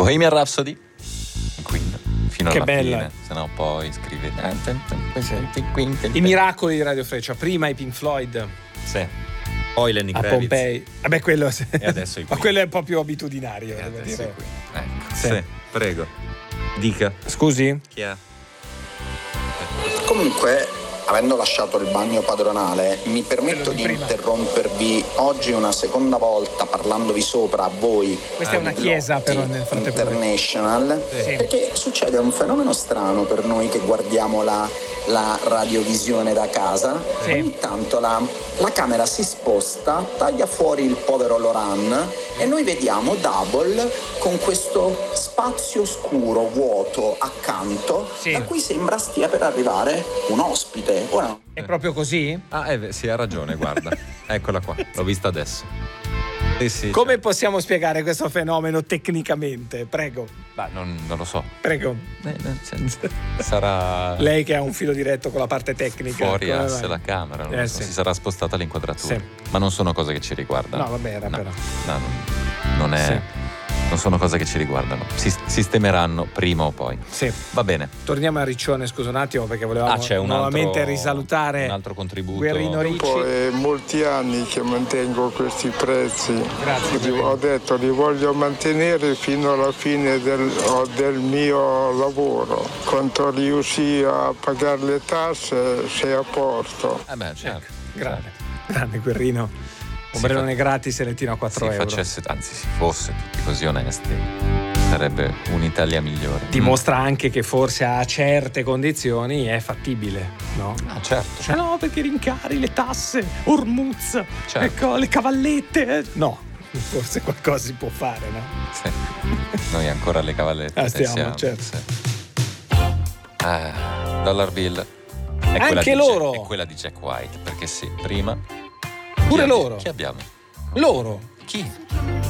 Bohemian Rhapsody, Queen, fino che alla bella. fine, se no poi scrivete I miracoli di Radio Freccia, prima i Pink Floyd, sì. Poi Lenny a Kravitz Pompei. Vabbè, quello e adesso i ma Queen. quello è proprio abitudinario, E devo adesso dire. i Queen. Ecco. Sì. Sì, prego. Dica. Scusi? Chi è? Comunque, avendo lasciato il bagno padronale, mi permetto di interrompervi oggi una seconda volta parlandovi sopra a voi. Questa è una chiesa, però, nel frattempo. International, Sì. perché succede un fenomeno strano per noi che guardiamo la radiovisione da casa. Sì. Ogni tanto la camera si sposta, taglia fuori il povero Loran e noi vediamo Double con questo spazio scuro, vuoto accanto, Sì. da cui sembra stia per arrivare un ospite. Ora È proprio così? Ah, sì, ha ragione, guarda. Eccola qua, l'ho vista adesso. Sì, Come possiamo spiegare questo fenomeno tecnicamente? Prego, Beh, non lo so. prego. Sarà Lei che ha un filo diretto con la parte tecnica. fuori come asse vai? la camera, non lo so. Sì. Si sarà spostata l'inquadratura. Sì. Ma non sono cose che ci riguardano. No, vabbè, era no. però. No, non è. Sì. Non sono cose che ci riguardano. Si sistemeranno prima o poi. Sì. Va bene. Torniamo a Riccione, scusa un attimo, perché volevamo C'è un nuovamente altro, risalutare un altro contributo. Guerrino Ricci. Poi è molti anni che mantengo questi prezzi. Grazie. Ho detto li voglio mantenere fino alla fine del mio lavoro. Quanto riusci a pagare le tasse sei a posto. Beh, certo. Grande Guerrino. Ombrellone gratis e lettino a 4 si euro. facesse, anzi si fosse tutti così onesti, sarebbe un'Italia migliore. Dimostra anche che forse a certe condizioni è fattibile, no? Ah, certo. Cioè no, perché rincari le tasse, Ormuz, Certo. ecco, le cavallette. No, forse qualcosa si può fare, no? Sì. Noi ancora alle cavallette stiamo, certo. sì. Dollar Bill è Anche quella di loro. è quella di Jack White, perché sì, prima Pure loro. Chi abbiamo? Loro. Chi?